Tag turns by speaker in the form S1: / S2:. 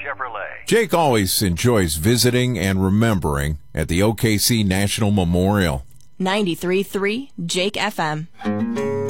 S1: Chevrolet.
S2: Jake always enjoys visiting and remembering at the OKC National Memorial.
S3: 93.3 Jake FM.